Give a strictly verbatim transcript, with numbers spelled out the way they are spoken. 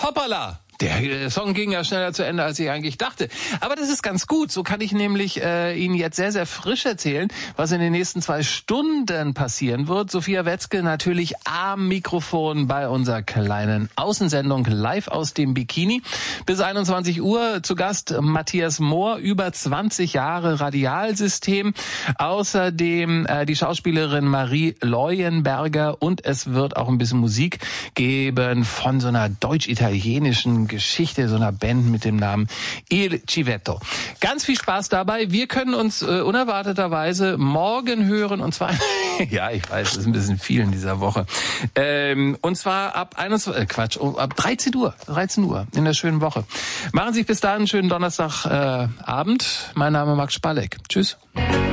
Hoppala! Der Song ging ja schneller zu Ende, als ich eigentlich dachte. Aber das ist ganz gut. So kann ich nämlich äh, Ihnen jetzt sehr, sehr frisch erzählen, was in den nächsten zwei Stunden passieren wird. Sophia Wetzke natürlich am Mikrofon bei unserer kleinen Außensendung live aus dem Bikini. Bis einundzwanzig Uhr zu Gast Matthias Mohr, über zwanzig Jahre Radialsystem. Außerdem äh, die Schauspielerin Marie Leuenberger und es wird auch ein bisschen Musik geben von so einer deutsch-italienischen Geschichte, so einer Band mit dem Namen Il Civetto. Ganz viel Spaß dabei. Wir können uns äh, unerwarteterweise morgen hören und zwar, ja, ich weiß, das ist ein bisschen viel in dieser Woche. Ähm, und zwar ab einundzwanzig, äh, Quatsch, ab dreizehn Uhr, dreizehn Uhr in der schönen Woche. Machen Sie sich bis dahin einen schönen Donnerstagabend. Äh, Abend. Mein Name ist Max Spalleck. Tschüss.